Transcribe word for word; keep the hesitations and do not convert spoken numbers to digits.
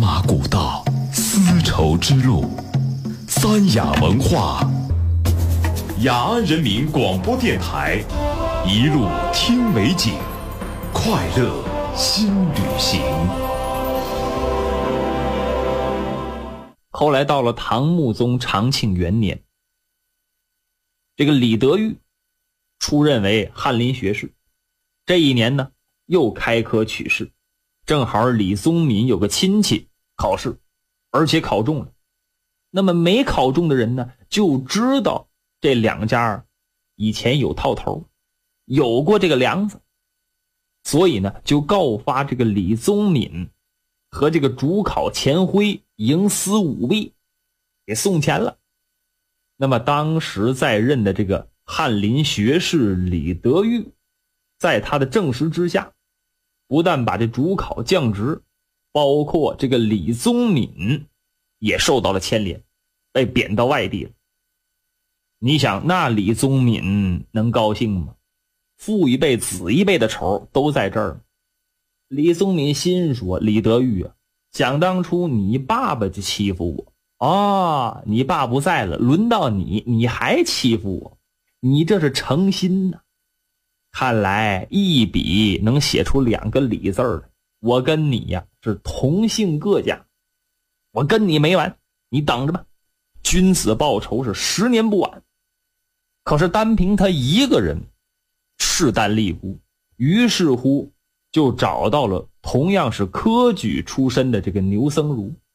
马古道，丝绸之路，三雅文化，雅安人民广播电台，一路听美景，快乐新旅行。 后来到了唐穆宗长庆元年，这个李德裕出任为翰林学士。这一年呢，又开科取士，正好李宗闵有个亲戚考试，而且考中了。那么没考中的人呢，就知道这两家以前有套头，有过这个梁子，所以呢，就告发这个李宗闵和这个主考钱辉营私舞弊，给送钱了。那么当时在任的这个翰林学士李德裕，在他的证实之下，不但把这主考降职，包括这个李宗闵也受到了牵连，被贬到外地了。你想，那李宗闵能高兴吗？父一辈子一辈的仇都在这儿。李宗闵心说，李德裕啊，想当初你爸爸就欺负我啊，你爸不在了，轮到你，你还欺负我，你这是诚心呐、啊。看来一笔能写出两个李字儿，我跟你呀是同姓各家，我跟你没完，你等着吧，君子报仇是十年不晚。可是单凭他一个人势单力孤，于是乎就找到了同样是科举出身的这个牛僧孺。